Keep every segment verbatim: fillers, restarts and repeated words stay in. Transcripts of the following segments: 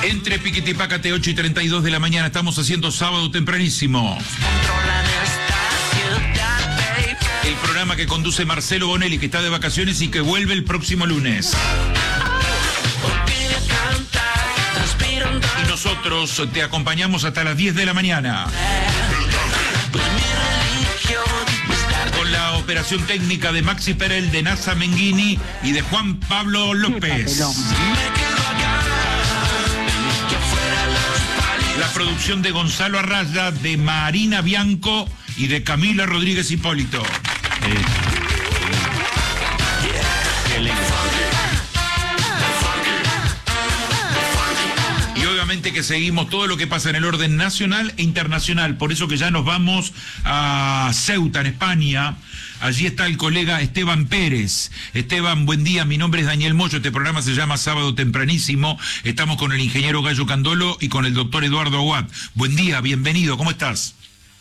Entre Piquete y Pácate, ocho y treinta y dos de la mañana, estamos haciendo Sábado Tempranísimo. El programa que conduce Marcelo Bonelli, que está de vacaciones y que vuelve el próximo lunes. Y nosotros te acompañamos hasta las diez de la mañana. Con la operación técnica de Maxi Perel, de Nasa Menghini y de Juan Pablo López. La producción de Gonzalo Arraya, de Marina Bianco y de Camila Rodríguez Hipólito. Eh. Y obviamente que seguimos todo lo que pasa en el orden nacional e internacional. Por eso que ya nos vamos a Ceuta, en España. Allí está el colega Esteban Pérez. Esteban, buen día, mi nombre es Daniel Moyo, este programa se llama Sábado Tempranísimo. Estamos con el ingeniero Gallo Candolo y con el doctor Eduardo Aguad. Buen día, bienvenido, ¿cómo estás?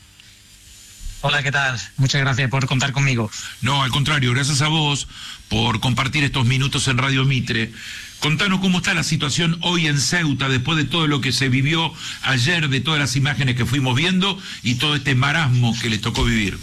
Hola, ¿qué tal? Muchas gracias por contar conmigo. No, al contrario, gracias a vos por compartir estos minutos en Radio Mitre. Contanos cómo está la situación hoy en Ceuta, después de todo lo que se vivió ayer, de todas las imágenes que fuimos viendo y todo este marasmo que les tocó vivir.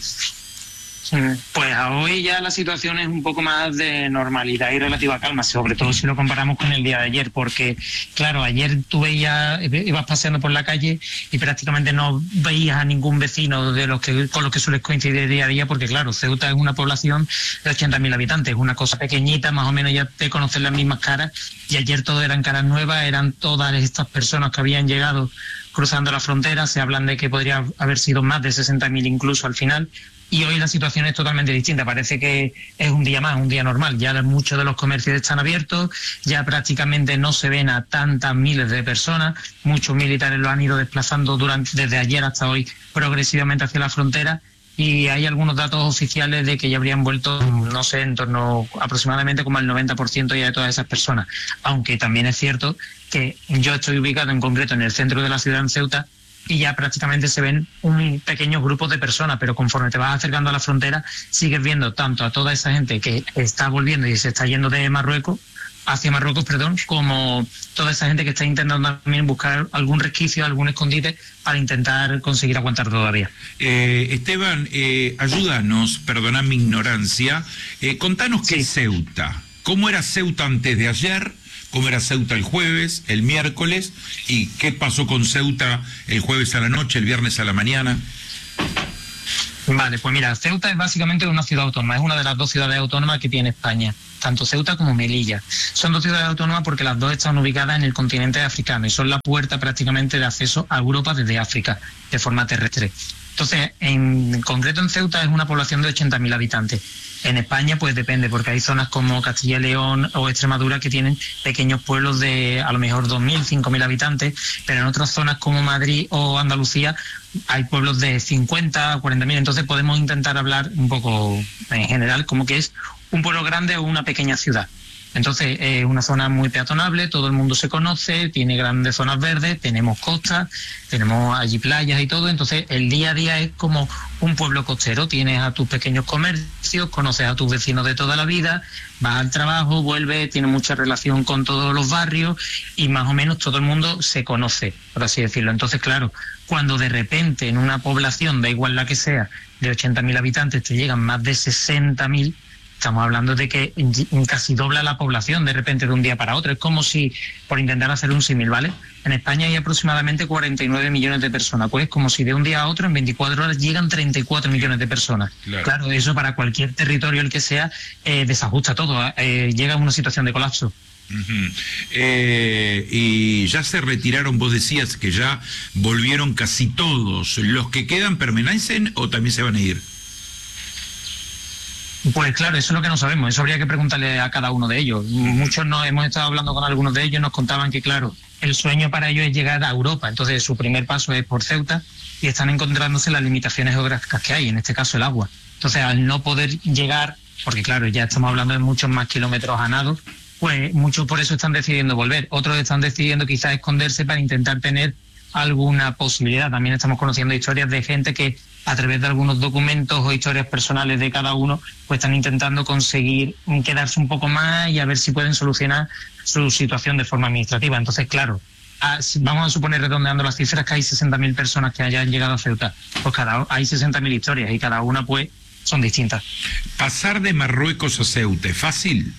Pues hoy ya la situación es un poco más de normalidad y relativa calma, sobre todo si lo comparamos con el día de ayer, porque claro, ayer tú veías, ibas paseando por la calle y prácticamente no veías a ningún vecino de los que con los que sueles coincidir día a día, porque claro, Ceuta es una población de ochenta mil habitantes, una cosa pequeñita, más o menos ya te conocen las mismas caras, y ayer todo eran caras nuevas, eran todas estas personas que habían llegado cruzando la frontera, se hablan de que podría haber sido más de sesenta mil incluso al final. Y hoy la situación es totalmente distinta, parece que es un día más, un día normal. Ya muchos de los comercios están abiertos, ya prácticamente no se ven a tantas miles de personas, muchos militares lo han ido desplazando durante desde ayer hasta hoy progresivamente hacia la frontera, y hay algunos datos oficiales de que ya habrían vuelto, no sé, en torno aproximadamente como al noventa por ciento ya de todas esas personas. Aunque también es cierto que yo estoy ubicado en concreto en el centro de la ciudad, en Ceuta, y ya prácticamente se ven un pequeño grupo de personas, pero conforme te vas acercando a la frontera sigues viendo tanto a toda esa gente que está volviendo y se está yendo de Marruecos, hacia Marruecos, perdón, como toda esa gente que está intentando también buscar algún resquicio, algún escondite para intentar conseguir aguantar todavía. Eh, Esteban, eh, ayúdanos, perdona mi ignorancia, eh, contanos qué sí. es Ceuta, cómo era Ceuta antes de ayer, cómo era Ceuta el jueves, el miércoles, y qué pasó con Ceuta el jueves a la noche, el viernes a la mañana. Vale, pues mira, Ceuta es básicamente una ciudad autónoma, es una de las dos ciudades autónomas que tiene España, tanto Ceuta como Melilla. Son dos ciudades autónomas porque las dos están ubicadas en el continente africano y son la puerta prácticamente de acceso a Europa desde África, de forma terrestre. Entonces, en concreto en Ceuta es una población de ochenta mil habitantes. En España pues depende, porque hay zonas como Castilla y León o Extremadura que tienen pequeños pueblos de a lo mejor dos mil, cinco mil habitantes, pero en otras zonas como Madrid o Andalucía hay pueblos de cincuenta, cuarenta mil, entonces podemos intentar hablar un poco en general como que es un pueblo grande o una pequeña ciudad. Entonces es eh, una zona muy peatonable, todo el mundo se conoce, tiene grandes zonas verdes, tenemos costas, tenemos allí playas y todo, entonces el día a día es como un pueblo costero, tienes a tus pequeños comercios, conoces a tus vecinos de toda la vida, vas al trabajo, vuelves, tienes mucha relación con todos los barrios y más o menos todo el mundo se conoce, por así decirlo. Entonces claro, cuando de repente en una población, da igual la que sea, de ochenta mil habitantes te llegan más de sesenta mil, estamos hablando de que casi dobla la población de repente de un día para otro. Es como si, por intentar hacer un símil, ¿vale? En España hay aproximadamente cuarenta y nueve millones de personas. Pues como si de un día a otro, en veinticuatro horas, llegan treinta y cuatro millones de personas. Claro, claro, eso para cualquier territorio, el que sea, eh, desajusta todo. Eh, llega a una situación de colapso. Uh-huh. Eh, y ya se retiraron, vos decías que ya volvieron casi todos. ¿Los que quedan permanecen o también se van a ir? Pues claro, eso es lo que no sabemos, eso habría que preguntarle a cada uno de ellos. Muchos no hemos estado hablando con algunos de ellos, nos contaban que claro, el sueño para ellos es llegar a Europa, entonces su primer paso es por Ceuta y están encontrándose las limitaciones geográficas que hay, en este caso el agua. Entonces al no poder llegar, porque claro, ya estamos hablando de muchos más kilómetros a nado, pues muchos por eso están decidiendo volver, otros están decidiendo quizás esconderse para intentar tener alguna posibilidad. También estamos conociendo historias de gente que a través de algunos documentos o historias personales de cada uno, pues están intentando conseguir quedarse un poco más y a ver si pueden solucionar su situación de forma administrativa. Entonces, claro, a, vamos a suponer, redondeando las cifras, que hay sesenta mil personas que hayan llegado a Ceuta. Pues cada hay sesenta mil historias y cada una pues son distintas. ¿Pasar de Marruecos a Ceuta es fácil?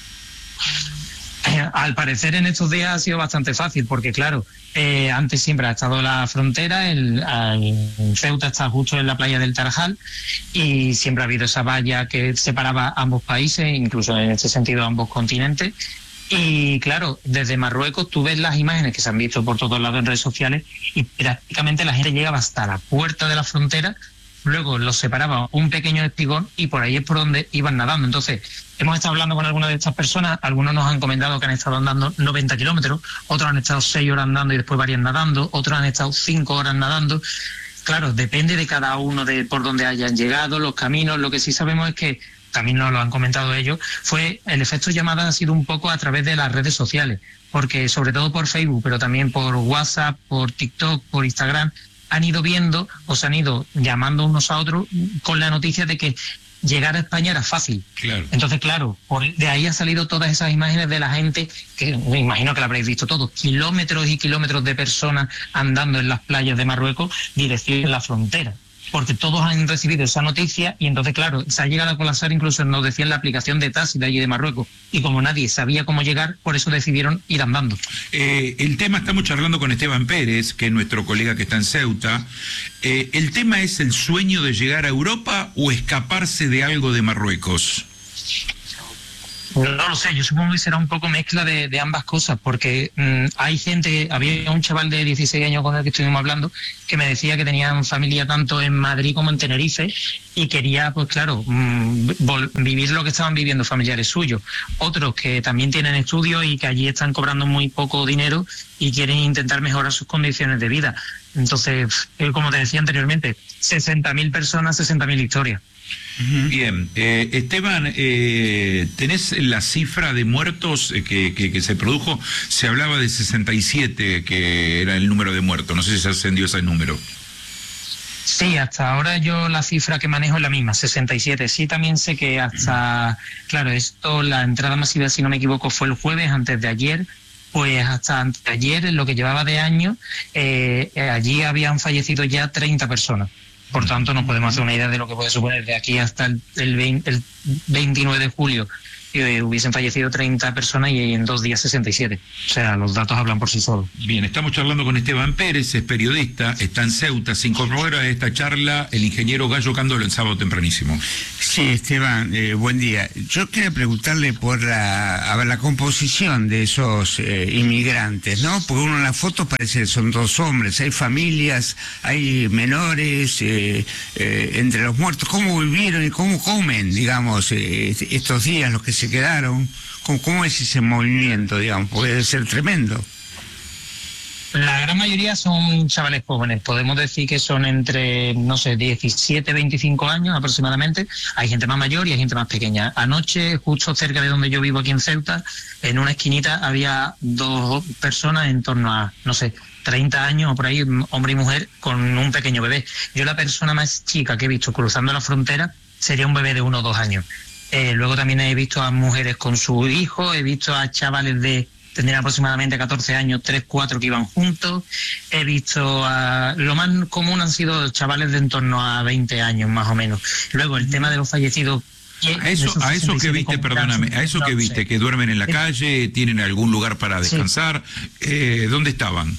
Eh, al parecer en estos días ha sido bastante fácil, porque claro, eh, antes siempre ha estado la frontera, el, el Ceuta está justo en la playa del Tarajal y siempre ha habido esa valla que separaba ambos países, incluso en este sentido ambos continentes. Y claro, desde Marruecos tú ves las imágenes que se han visto por todos lados en redes sociales y prácticamente la gente llegaba hasta la puerta de la frontera, luego los separaba un pequeño espigón y por ahí es por donde iban nadando. Entonces, hemos estado hablando con algunas de estas personas, algunos nos han comentado que han estado andando noventa kilómetros, otros han estado seis horas andando y después varias nadando, otros han estado cinco horas nadando. Claro, depende de cada uno, de por dónde hayan llegado, los caminos. Lo que sí sabemos es que, también nos lo han comentado ellos, fue el efecto llamada ha sido un poco a través de las redes sociales, porque sobre todo por Facebook, pero también por WhatsApp, por TikTok, por Instagram, han ido viendo o se han ido llamando unos a otros con la noticia de que llegar a España era fácil. Claro. Entonces, claro, por, de ahí han salido todas esas imágenes de la gente, que me imagino que la habréis visto todos, kilómetros y kilómetros de personas andando en las playas de Marruecos, dirección la frontera. Porque todos han recibido esa noticia y entonces, claro, se ha llegado a colapsar, incluso nos decían la aplicación de taxi de allí de Marruecos. Y como nadie sabía cómo llegar, por eso decidieron ir andando. Eh, el tema, estamos charlando con Esteban Pérez, que es nuestro colega que está en Ceuta. Eh, ¿El tema es el sueño de llegar a Europa o escaparse de algo de Marruecos? No lo sé, yo supongo que será un poco mezcla de, de ambas cosas, porque mmm, hay gente, había un chaval de dieciséis años con el que estuvimos hablando, que me decía que tenían familia tanto en Madrid como en Tenerife y quería, pues claro, mmm, vivir lo que estaban viviendo familiares suyos. Otros que también tienen estudios y que allí están cobrando muy poco dinero y quieren intentar mejorar sus condiciones de vida. Entonces, como te decía anteriormente, sesenta mil personas, sesenta mil historias. Bien, eh, Esteban, eh, ¿tenés la cifra de muertos que, que, que se produjo? Se hablaba de sesenta y siete, que era el número de muertos, no sé si se ascendió ese número. Sí, hasta ahora yo la cifra que manejo es la misma, sesenta y siete. Sí, también sé que hasta, claro, esto, la entrada masiva, si no me equivoco, fue el jueves, antes de ayer. Pues hasta antes de ayer, en lo que llevaba de año, eh, allí habían fallecido ya treinta personas. Por tanto, nos podemos hacer una idea de lo que puede suponer de aquí hasta el, el, veinte, el veintinueve de julio. Eh, hubiesen fallecido treinta personas y en dos días sesenta y siete. O sea, los datos hablan por sí solos. Bien, estamos charlando con Esteban Pérez, es periodista, está en Ceuta. Se incorpora a esta charla el ingeniero Gallo Cándolo en sábado tempranísimo. Sí, Esteban, eh, buen día. Yo quería preguntarle por la, a ver, la composición de esos eh, inmigrantes, ¿no? Porque uno en las fotos parece que son dos hombres, hay familias, hay menores, eh, eh, entre los muertos. ¿Cómo vivieron y cómo comen, digamos, eh, estos días los que se quedaron? ¿Cómo, cómo es ese movimiento, digamos? Puede ser tremendo. La gran mayoría son chavales jóvenes, podemos decir que son entre, no sé, diecisiete, veinticinco años aproximadamente. Hay gente más mayor y hay gente más pequeña. Anoche, justo cerca de donde yo vivo aquí en Ceuta, en una esquinita había dos personas en torno a, no sé, treinta años o por ahí, hombre y mujer, con un pequeño bebé. Yo la persona más chica que he visto cruzando la frontera sería un bebé de uno o dos años. Eh, luego también he visto a mujeres con su hijo, he visto a chavales de, tendrían aproximadamente catorce años, tres, cuatro que iban juntos. He visto a, lo más común han sido chavales de en torno a veinte años más o menos. Luego el tema de los fallecidos. A eso, a eso que viste, perdóname, a eso que viste, que duermen en la calle, tienen algún lugar para descansar, sí. eh, ¿Dónde estaban?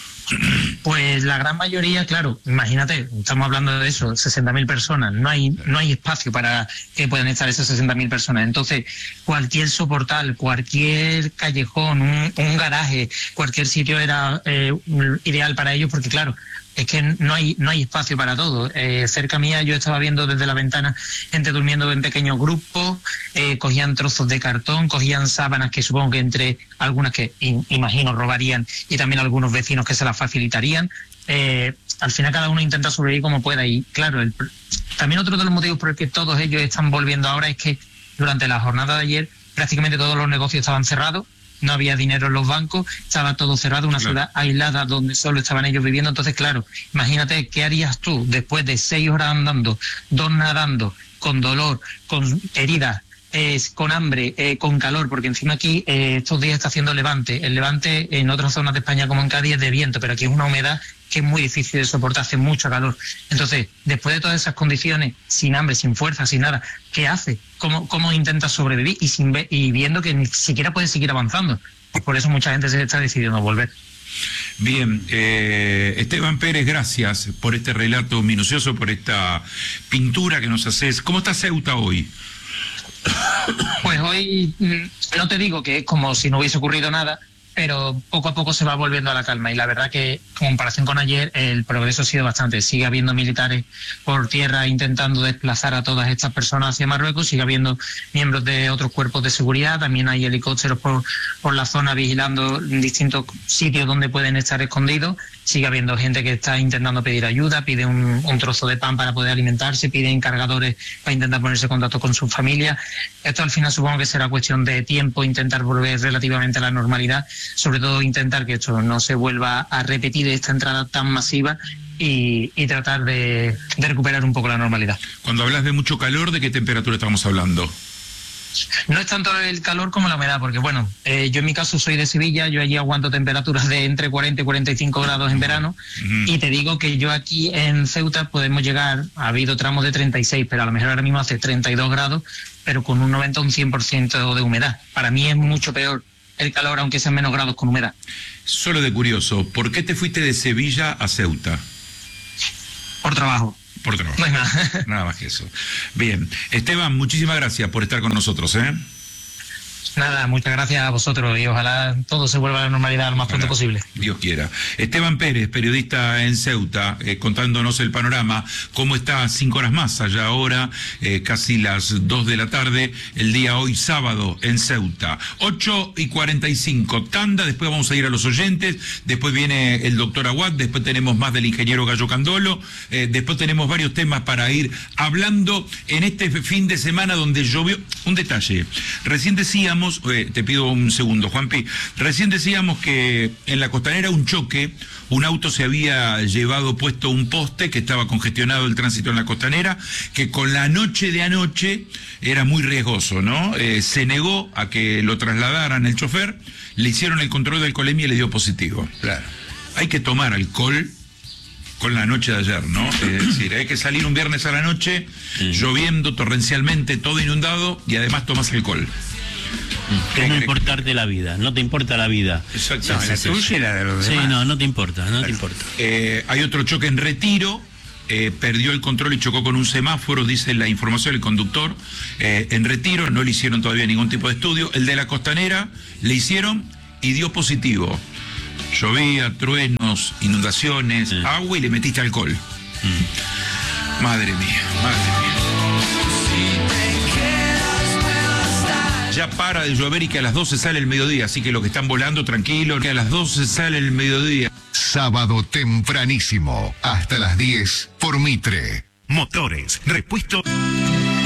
Pues la gran mayoría, claro, imagínate, estamos hablando de eso, sesenta mil personas, no hay no hay espacio para que puedan estar esas sesenta mil personas. Entonces, cualquier soportal, cualquier callejón, un, un garaje, cualquier sitio era eh, ideal para ellos, porque claro, es que no hay no hay espacio para todo. Eh, cerca mía yo estaba viendo desde la ventana gente durmiendo en pequeños grupos, eh, cogían trozos de cartón, cogían sábanas que supongo que entre algunas que in, imagino robarían y también algunos vecinos que se las facilitarían. Eh, al final cada uno intenta sobrevivir como pueda y claro, el, también otro de los motivos por el que todos ellos están volviendo ahora es que durante la jornada de ayer prácticamente todos los negocios estaban cerrados. No había dinero en los bancos, estaba todo cerrado, una claro. ciudad aislada donde solo estaban ellos viviendo. Entonces, claro, imagínate qué harías tú después de seis horas andando, dos nadando, con dolor, con heridas, eh, con hambre, eh, con calor, porque encima aquí eh, estos días está haciendo levante. El levante en otras zonas de España como en Cádiz es de viento, pero aquí es una humedad que es muy difícil de soportar, hace mucho calor. Entonces, después de todas esas condiciones, sin hambre, sin fuerza, sin nada, ¿qué hace? ¿Cómo, cómo intenta sobrevivir? Y, sin ve y viendo que ni siquiera puede seguir avanzando. Pues por eso mucha gente se está decidiendo volver. Bien, eh, Esteban Pérez, gracias por este relato minucioso, por esta pintura que nos haces. ¿Cómo está Ceuta hoy? Pues hoy no te digo que es como si no hubiese ocurrido nada, pero poco a poco se va volviendo a la calma y la verdad que en comparación con ayer el progreso ha sido bastante. Sigue habiendo militares por tierra intentando desplazar a todas estas personas hacia Marruecos, sigue habiendo miembros de otros cuerpos de seguridad, también hay helicópteros por, por la zona vigilando distintos sitios donde pueden estar escondidos, sigue habiendo gente que está intentando pedir ayuda, pide un, un trozo de pan para poder alimentarse, pide encargadores para intentar ponerse en contacto con su familia. Esto al final supongo que será cuestión de tiempo, intentar volver relativamente a la normalidad, sobre todo intentar que esto no se vuelva a repetir, esta entrada tan masiva, y, y tratar de, de recuperar un poco la normalidad. Cuando hablas de mucho calor, ¿de qué temperatura estamos hablando? No es tanto el calor como la humedad, porque bueno, eh, yo en mi caso soy de Sevilla, yo allí aguanto temperaturas de entre cuarenta y cuarenta y cinco grados en verano, uh-huh. Y te digo que yo aquí en Ceuta podemos llegar, ha habido tramos de treinta y seis, pero a lo mejor ahora mismo hace treinta y dos grados, pero con un noventa o un cien por ciento de humedad. Para mí es mucho peor el calor, aunque sean menos grados con humedad. Solo de curioso, ¿por qué te fuiste de Sevilla a Ceuta? Por trabajo. Por trabajo. No es nada. Nada más que eso. Bien. Esteban, muchísimas gracias por estar con nosotros, ¿eh? Nada, muchas gracias a vosotros y ojalá todo se vuelva a la normalidad lo más pronto posible. Dios quiera. Esteban Pérez, periodista en Ceuta, eh, contándonos el panorama, cómo está cinco horas más, allá ahora, eh, casi las dos de la tarde, el día hoy sábado en Ceuta. ocho y cuarenta y cinco, tanda, después vamos a ir a los oyentes, después viene el doctor Aguad, después tenemos más del ingeniero Gallo Candolo, eh, después tenemos varios temas para ir hablando en este fin de semana donde llovió. Un detalle, recién decíamos, Eh, te pido un segundo, Juanpi. Recién decíamos que en la Costanera un choque, un auto se había llevado puesto un poste, que estaba congestionado el tránsito en la Costanera, que con la noche de anoche era muy riesgoso, ¿no? Eh, se negó a que lo trasladaran el chofer, le hicieron el control de alcoholemia y le dio positivo. Claro. Hay que tomar alcohol con la noche de ayer, ¿no? Es decir, hay que salir un viernes a la noche, sí, lloviendo torrencialmente, todo inundado, y además tomas alcohol. Que no importarte la vida, no te importa la vida. Exactamente. No, la tuya y la de los demás. Sí, no, no te importa, no te importa. Eh, hay otro choque en Retiro, eh, perdió el control y chocó con un semáforo, dice la información del conductor. Eh, en Retiro no le hicieron todavía ningún tipo de estudio. El de la Costanera le hicieron y dio positivo. Llovía, truenos, inundaciones, sí, agua y le metiste alcohol. Mm. Madre mía, madre mía. Ya para de llover y que a las doce sale el mediodía, así que los que están volando, tranquilos, que a las doce sale el mediodía. Sábado tempranísimo, hasta las diez, por Mitre. Motores, repuesto.